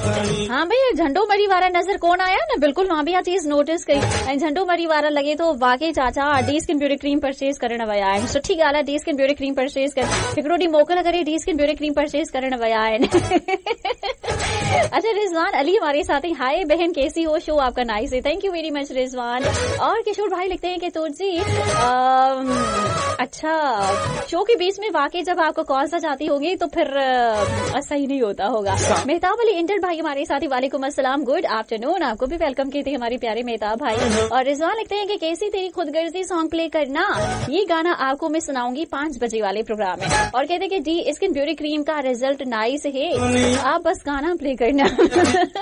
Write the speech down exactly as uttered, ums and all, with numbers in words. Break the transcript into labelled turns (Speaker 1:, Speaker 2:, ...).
Speaker 1: हाँ भाई, झंडो मरी वाला नजर कौन आया ना, बिल्कुल वहाँ भी आ चीज नोटिस कई। झंडो मरी वाला लगे तो वाकई चाचा D skin beauty cream purchase करण विया आहिनि। सुठी ॻाल्हि आहे, D skin beauty cream purchase कर, हिकिड़ो ॾींहुं मोकल करे D skin beauty cream purchase करण विया आहिनि। अच्छा, रिजवान अली हमारे साथ ही। हाय बहन, कैसी हो? शो आपका नाइस है, thank you very much Rizwan. और किशोर भाई लिखते हैं कि तुलसी अच्छा, शो के बीच में वाकई जब आपको कॉल सा जाती होगी तो फिर आ, सही नहीं होता होगा। मेहताब अली इंटर भाई हमारे साथ ही, वालेकुम अस्सलाम, गुड आफ्टरनून। आपको भी वेलकम कहते हैं हमारे प्यारे मेहताब भाई। और रिजवान लिखते हैं कि कैसी तेरी खुदगर्जी सॉन्ग प्ले करना, ये गाना आपको मैं सुनाऊंगी पांच बजे वाले प्रोग्राम में। और कहते हैं कि डी स्किन ब्यूटी क्रीम का रिजल्ट नाइस है, आप बस गाना प्ले करना।